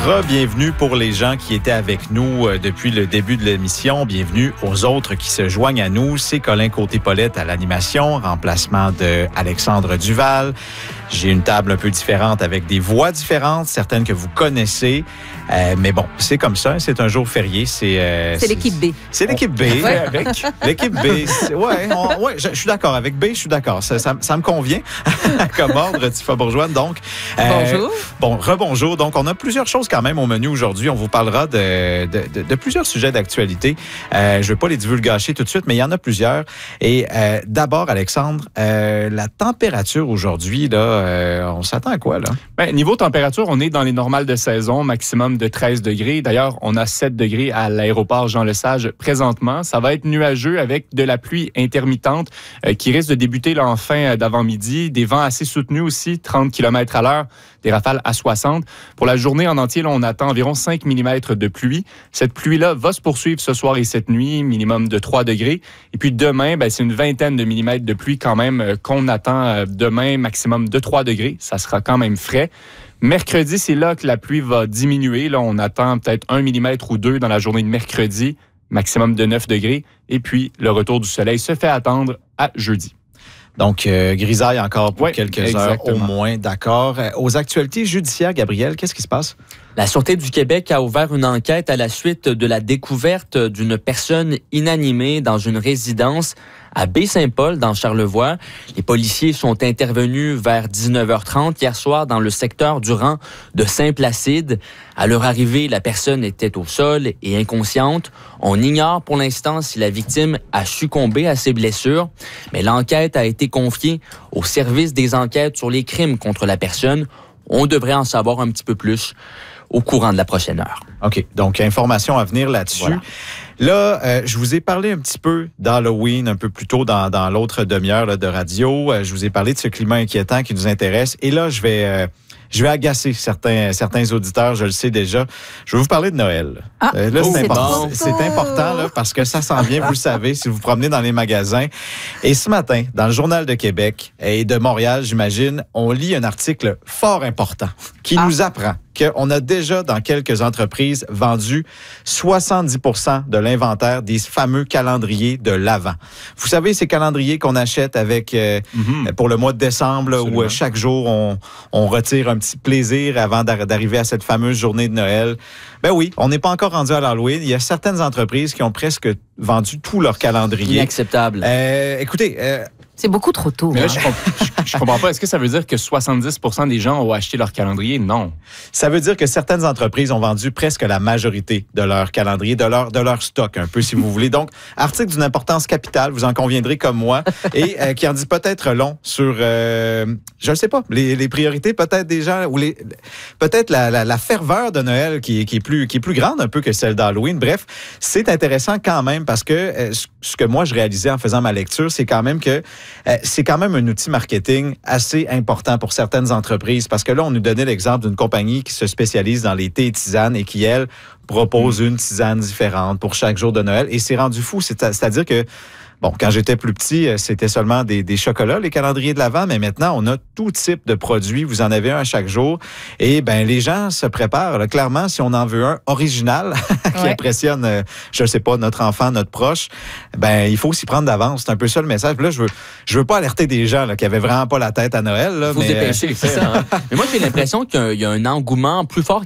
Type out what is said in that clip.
Bienvenue pour les gens qui étaient avec nous depuis le début de l'émission. Bienvenue aux autres qui se joignent à nous. C'est Colin Côté-Paulette à l'animation, remplacement de Alexandre Duval. J'ai une table un peu différente avec des voix différentes, certaines que vous connaissez. Mais bon, c'est comme ça. C'est un jour férié. C'est l'équipe B. C'est l'équipe B. Avec l'équipe B. Ouais, je suis d'accord. Avec B, je suis d'accord. Ça me convient comme ordre, Tifa Bourgeois. Donc, bonjour. Bon, rebonjour. Donc, on a plusieurs choses quand même au menu aujourd'hui. On vous parlera de plusieurs sujets d'actualité. Je ne veux pas les divulgacher tout de suite, mais il y en a plusieurs. Et d'abord, Alexandre, la température aujourd'hui, là, on s'attend à quoi, là? Niveau température, on est dans les normales de saison, maximum de 13 degrés. D'ailleurs, on a 7 degrés à l'aéroport Jean-Lesage présentement. Ça va être nuageux avec de la pluie intermittente qui risque de débuter là, en fin d'avant-midi. Des vents assez soutenus aussi, 30 km à l'heure, des rafales à 60. Pour la journée en entier, là, on attend environ 5 mm de pluie. Cette pluie-là va se poursuivre ce soir et cette nuit, minimum de 3 degrés. Et puis demain, c'est une vingtaine de millimètres de pluie quand même qu'on attend demain, maximum de 3 degrés. Ça sera quand même frais. Mercredi, c'est là que la pluie va diminuer. Là, on attend peut-être 1 mm ou 2 dans la journée de mercredi, maximum de 9 degrés. Et puis, le retour du soleil se fait attendre à jeudi. Donc, grisaille encore pour quelques exactement. heures au moins, d'accord. Aux actualités judiciaires, Gabriel, qu'est-ce qui se passe? La Sûreté du Québec a ouvert une enquête à la suite de la découverte d'une personne inanimée dans une résidence à Baie-Saint-Paul, dans Charlevoix. Les policiers sont intervenus vers 19h30 hier soir dans le secteur du rang de Saint-Placide. À leur arrivée, la personne était au sol et inconsciente. On ignore pour l'instant si la victime a succombé à ses blessures, mais l'enquête a été confiée au service des enquêtes sur les crimes contre la personne. On devrait en savoir un petit peu plus au courant de la prochaine heure. OK. Donc, information à venir là-dessus. Voilà. Là, je vous ai parlé un petit peu d'Halloween un peu plus tôt dans l'autre demi-heure là, de radio. Je vous ai parlé de ce climat inquiétant qui nous intéresse. Et là, je vais agacer certains auditeurs, je le sais déjà. Je vais vous parler de Noël. Là, c'est important. C'est important là, parce que ça s'en vient, vous le savez, si vous promenez dans les magasins. Et ce matin, dans le Journal de Québec et de Montréal, j'imagine, on lit un article fort important qui nous apprend qu'on a déjà, dans quelques entreprises, vendu 70% de l'inventaire des fameux calendriers de l'Avent. Vous savez, ces calendriers qu'on achète avec pour le mois de décembre, là, où chaque jour, on retire un petit plaisir avant d'arriver à cette fameuse journée de Noël. Ben oui, on n'est pas encore rendu à l'Halloween. Il y a certaines entreprises qui ont presque vendu tout leur calendrier. Inacceptable. Écoutez... c'est beaucoup trop tôt. Mais là, je comprends pas. Est-ce que ça veut dire que 70% des gens ont acheté leur calendrier? Non. Ça veut dire que certaines entreprises ont vendu presque la majorité de leur calendrier, de leur stock, un peu, si vous voulez. Donc, article d'une importance capitale, vous en conviendrez comme moi, et qui en dit peut-être long sur, je ne sais pas, les priorités peut-être des gens, ou peut-être la ferveur de Noël qui est plus grande un peu que celle d'Halloween. Bref, c'est intéressant quand même parce que ce que moi je réalisais en faisant ma lecture, c'est quand même que c'est quand même un outil marketing assez important pour certaines entreprises parce que là, on nous donnait l'exemple d'une compagnie qui se spécialise dans les thés et tisanes et qui, elle, propose une tisane différente pour chaque jour de Noël. Et c'est rendu fou. C'est-à-dire que, bon, quand j'étais plus petit, c'était seulement des chocolats, les calendriers de l'Avent, mais maintenant, on a tout type de produits. Vous en avez un à chaque jour. Et ben les gens se préparent. Là, clairement, si on en veut un original qui impressionne, je sais pas, notre enfant, notre proche, ben il faut s'y prendre d'avance. C'est un peu ça le message. Puis là, je veux pas alerter des gens là, qui avaient vraiment pas la tête à Noël. Là, faut se dépêcher, c'est ça. Hein? Mais moi, j'ai l'impression qu'il y a un engouement plus fort